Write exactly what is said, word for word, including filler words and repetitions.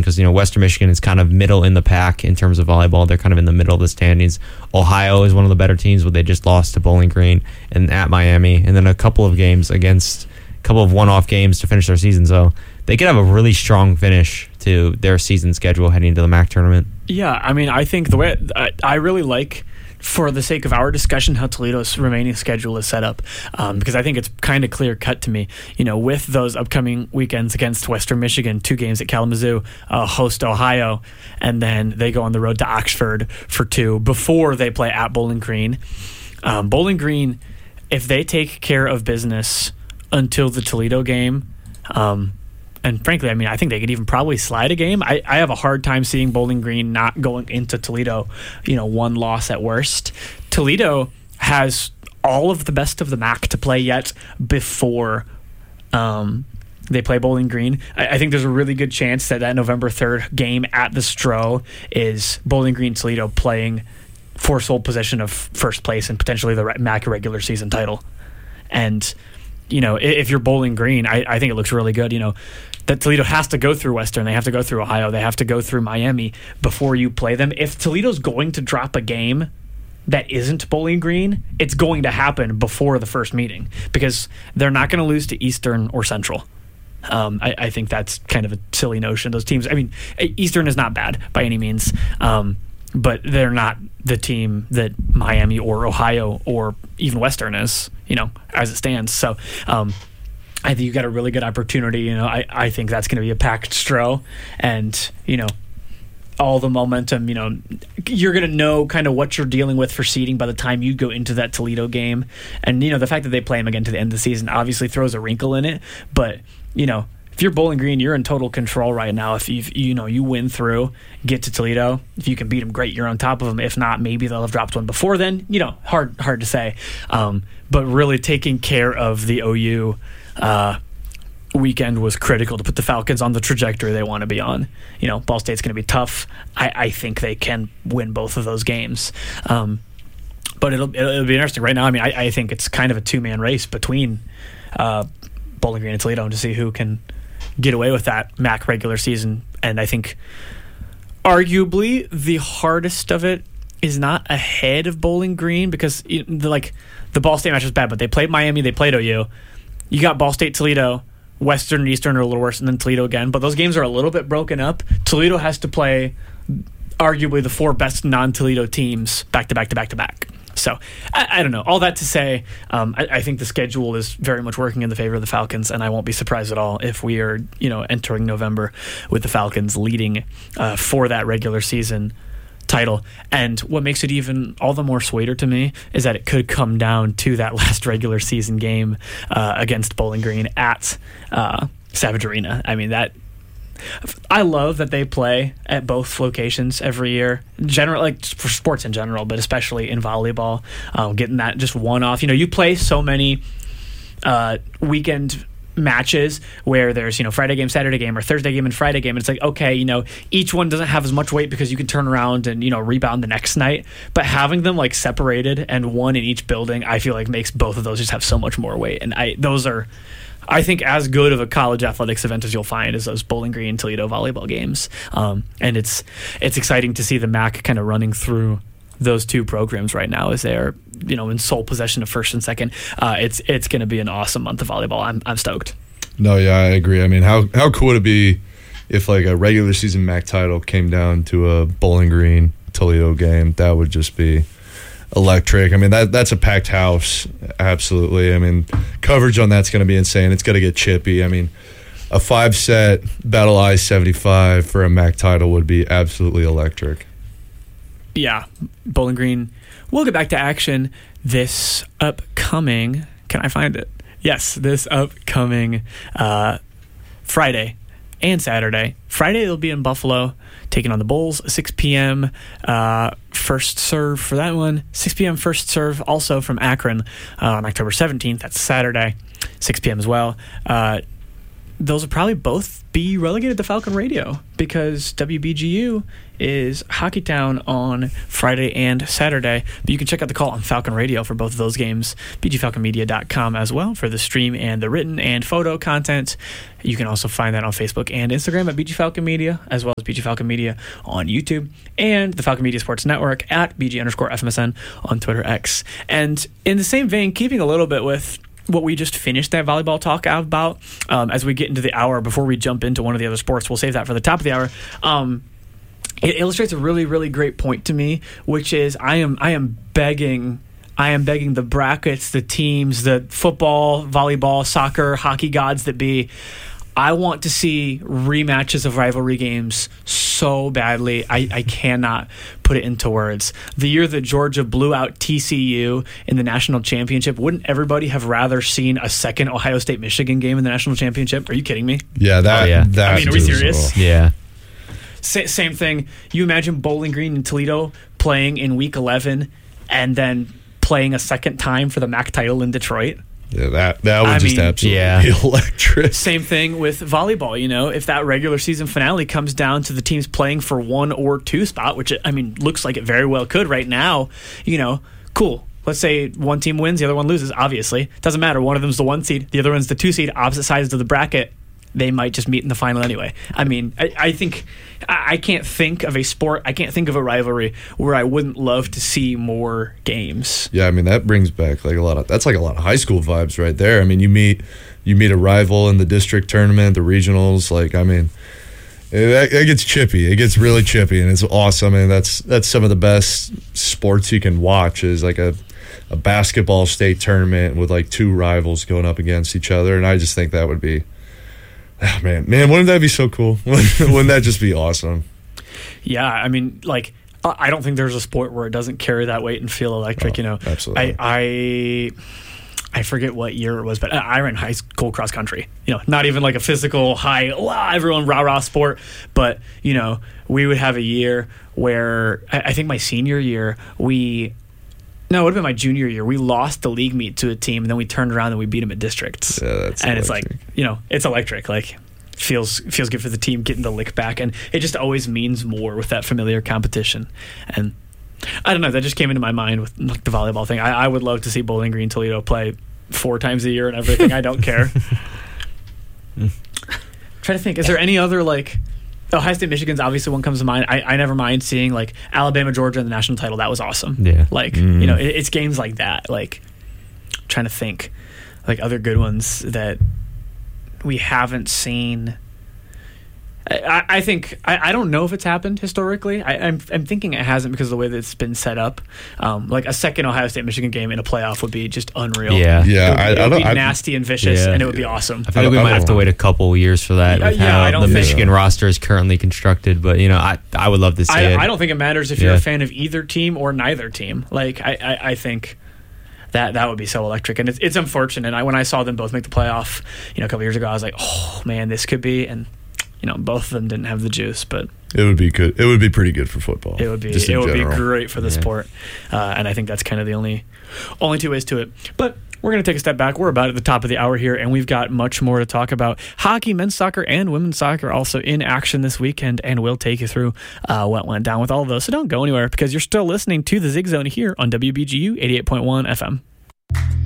because, you know, Western Michigan is kind of middle in the pack in terms of volleyball. They're kind of in the middle of the standings. Ohio is one of the better teams, but they just lost to Bowling Green and at Miami, and then a couple of games against a couple of one-off games to finish their season. So they could have a really strong finish to their season schedule heading into the M A C tournament. Yeah, I mean, I think the way I, I really like, for the sake of our discussion, how Toledo's remaining schedule is set up, um, because I think it's kind of clear cut to me. You know, with those upcoming weekends against Western Michigan, two games at Kalamazoo, uh, host Ohio, and then they go on the road to Oxford for two before they play at Bowling Green. Um, Bowling Green, if they take care of business until the Toledo game, um, and frankly, I mean, I think they could even probably slide a game. I, I have a hard time seeing Bowling Green not going into Toledo, you know, one loss at worst. Toledo has all of the best of the M A C to play yet before um, they play Bowling Green. I, I think there's a really good chance that that November third game at the Stroh is Bowling Green Toledo playing for sole possession of first place and potentially the M A C regular season title. And, you know, if you're Bowling Green, I, I think it looks really good. You know, that Toledo has to go through Western. They have to go through Ohio. They have to go through Miami before you play them. If Toledo's going to drop a game that isn't Bowling Green, it's going to happen before the first meeting because they're not going to lose to Eastern or Central. Um, I, I think that's kind of a silly notion. Those teams, I mean, Eastern is not bad by any means, um, but they're not the team that Miami or Ohio or even Western is, you know, as it stands. So, um, I think you got a really good opportunity. You know, I, I think that's going to be a packed Stroh, and, you know, all the momentum, you know, you're going to know kind of what you're dealing with for seeding by the time you go into that Toledo game. And, you know, the fact that they play them again to the end of the season obviously throws a wrinkle in it. But, you know, if you're Bowling Green, you're in total control right now. If you you know you win through, get to Toledo, if you can beat them, great, you're on top of them. If not, maybe they'll have dropped one before then. You know, hard hard to say. Um, but really taking care of the O U uh, weekend was critical to put the Falcons on the trajectory they want to be on. You know, Ball State's going to be tough. I, I think they can win both of those games. Um, but it'll, it'll it'll be interesting. Right now, I mean, I, I think it's kind of a two-man race between uh, Bowling Green and Toledo to see who can get away with that M A C regular season. And I think arguably the hardest of it is not ahead of Bowling Green because the, like the Ball State match was bad, but they played Miami, they played O U. You got Ball State, Toledo, Western and Eastern are a little worse, and then Toledo again. But those games are a little bit broken up. Toledo has to play arguably the four best non-Toledo teams back to back to back to back. So, I, I don't know. All that to say, um, I, I think the schedule is very much working in the favor of the Falcons, and I won't be surprised at all if we are, you know, entering November with the Falcons leading uh, for that regular season title. And what makes it even all the more sweeter to me is that it could come down to that last regular season game uh, against Bowling Green at uh, Savage Arena. I mean, that I love that they play at both locations every year. General, like for sports in general, but especially in volleyball, um, getting that just one off. You know, you play so many uh, weekend matches where there's, you know, Friday game, Saturday game, or Thursday game and Friday game. And it's like, okay, you know, each one doesn't have as much weight because you can turn around and, you know, rebound the next night. But having them like separated and one in each building, I feel like makes both of those just have so much more weight. And I those are, I think, as good of a college athletics event as you'll find is those Bowling Green Toledo volleyball games. Um, and it's it's exciting to see the M A C kind of running through those two programs right now as they are, you know, in sole possession of first and second. Uh, it's it's going to be an awesome month of volleyball. I'm I'm stoked. No, yeah, I agree. I mean, how how cool would it be if like a regular season M A C title came down to a Bowling Green Toledo game? That would just be electric. I mean, that that's a packed house. Absolutely. I mean, coverage on that's going to be insane. It's going to get chippy. I mean, a five set Battle I seventy-five for a M A C title would be absolutely electric. Yeah, Bowling Green. We'll get back to action this upcoming. Can I find it? Yes, this upcoming uh, Friday and Saturday. Friday they'll be in Buffalo, taking on the Bulls. six p.m. Uh, first serve for that one. six p.m. first serve also from Akron uh, on October seventeenth. That's Saturday, six p.m. as well. Uh, those will probably both be relegated to Falcon Radio because W B G U is Hockeytown on Friday and Saturday. But you can check out the call on Falcon Radio for both of those games, b g falcon media dot com as well for the stream and the written and photo content. You can also find that on Facebook and Instagram at B G Falcon Media, as well as B G Falcon Media on YouTube, and the Falcon Media Sports Network at B G underscore F M S N on Twitter X. And in the same vein, keeping a little bit with what we just finished that volleyball talk about, um, as we get into the hour, before we jump into one of the other sports, we'll save that for the top of the hour. Um, it illustrates a really, really great point to me, which is I am I am begging I am begging the brackets, the teams, the football, volleyball, soccer, hockey gods that be. I want to see rematches of rivalry games so badly. I, I cannot put it into words. The year that Georgia blew out T C U in the national championship, wouldn't everybody have rather seen a second Ohio State-Michigan game in the national championship? Are you kidding me? Yeah, that. Oh, yeah. that I mean, are we serious? well. Yeah. Sa- same thing. You imagine Bowling Green and Toledo playing in week eleven and then playing a second time for the M A C title in Detroit? Yeah, that that would I just mean, absolutely yeah. be electric. Same thing with volleyball. You know, if that regular season finale comes down to the teams playing for one or two spot, which, I mean, looks like it very well could right now, you know, cool. Let's say one team wins, the other one loses, obviously. Doesn't matter. One of them's the one seed, the other one's the two seed, opposite sides of the bracket. They might just meet in the final anyway. I mean, I, I think I, I can't think of a sport, I can't think of a rivalry where I wouldn't love to see more games. Yeah, I mean that brings back like a lot of that's like a lot of high school vibes right there. I mean, you meet you meet a rival in the district tournament, the regionals. Like, I mean, it, it gets chippy. It gets really chippy, and it's awesome. I mean, that's that's some of the best sports you can watch. Is like a a basketball state tournament with like two rivals going up against each other, and I just think that would be. Oh, man, man, wouldn't that be so cool? Wouldn't that just be awesome? Yeah, I mean, like, I don't think there's a sport where it doesn't carry that weight and feel electric. Oh, you know, absolutely. I, I I forget what year it was, but I ran high school cross country. You know, not even like a physical high, wow, everyone rah rah sport, but you know, we would have a year where I, I think my senior year we. No, it would have been my junior year. We lost the league meet to a team, and then we turned around and we beat them at districts. Yeah, that's and electric. It's like, you know, it's electric. Like, feels feels good for the team getting the lick back, and it just always means more with that familiar competition. And I don't know, that just came into my mind with like the volleyball thing. I, I would love to see Bowling Green Toledo play four times a year and everything. I don't care. Try to think, is there any other like Ohio State Michigan's obviously one comes to mind. I, I never mind seeing like Alabama Georgia in the national title. That was awesome. Yeah. Like, Mm-hmm. you know, it, it's games like that. Like, trying to think like other good ones that we haven't seen. I, I think I, I don't know if it's happened historically. I, I'm I'm thinking it hasn't because of the way that it's been set up. Um, like a second Ohio State Michigan game in a playoff would be just unreal. Yeah. Yeah, It would, I, it would I don't. be I, nasty and vicious, Yeah. and it would be awesome. I feel I like we don't- might I have to don't- wait a couple years for that Yeah, with yeah, how I don't the think- Michigan roster is currently constructed. But, you know, I I would love to see I, it. I don't think it matters if you're Yeah. a fan of either team or neither team. Like I, I, I think that that would be so electric, and it's it's unfortunate. I when I saw them both make the playoff, you know, a couple years ago, I was like, oh man, this could be. And you know, both of them didn't have the juice, but it would be good. It would be pretty good for football. it would be just it in would general. be great for the Yeah. sport. Uh, and I think that's kind of the only only two ways to it. But we're going to take a step back. We're about at the top of the hour here, and we've got much more to talk about. Hockey, men's soccer, and women's soccer also in action this weekend, and we'll take you through uh, what went down with all of those. So don't go anywhere because you're still listening to the Zig Zone here on W B G U eighty-eight point one F M.